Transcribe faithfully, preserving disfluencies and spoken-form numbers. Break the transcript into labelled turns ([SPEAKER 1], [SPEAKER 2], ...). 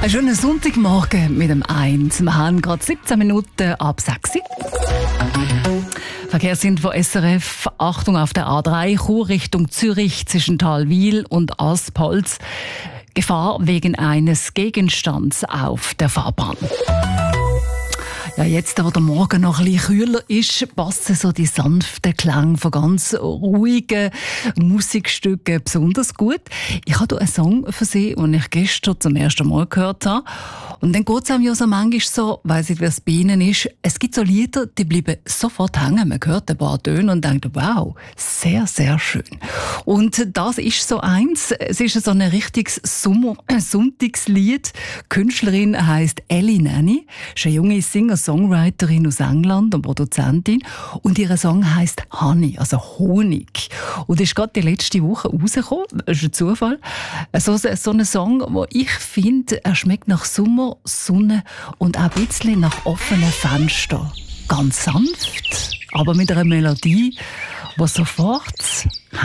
[SPEAKER 1] Einen schönen Sonntagmorgen mit dem eins. Wir haben gerade siebzehn Minuten ab sechs. Verkehrsinfo S R F. Achtung auf der A drei, Chur Richtung Zürich zwischen Talwil und Aspholz. Gefahr wegen eines Gegenstands auf der Fahrbahn. Ja, jetzt, wo der Morgen noch ein bisschen kühler ist, passen so die sanften Klänge von ganz ruhigen Musikstücken besonders gut. Ich habe hier einen Song für Sie, den ich gestern zum ersten Mal gehört habe. Und dann geht es einem ja so manchmal so, weiss nicht, wie es bei Ihnen ist, es gibt so Lieder, die bleiben sofort hängen. Man hört ein paar Töne und denkt, wow, sehr, sehr schön. Und das ist so eins. Es ist so ein richtiges Sommer- Sonntagslied. Die Künstlerin heisst Ellie Nanny, ist eine junge Singer-Songwriterin aus England und Produzentin. Und ihr Song heisst Honey, also Honig. Und ist gerade die letzte Woche rausgekommen. Das ist ein Zufall. So, so ein Song, wo ich finde, er schmeckt nach Sommer, Sonne und auch ein bisschen nach offenen Fenstern. Ganz sanft, aber mit einer Melodie, die sofort